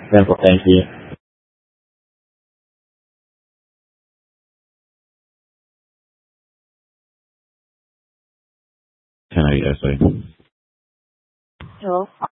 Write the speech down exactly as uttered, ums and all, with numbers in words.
Simple, thank you. ten eight S A. Hello.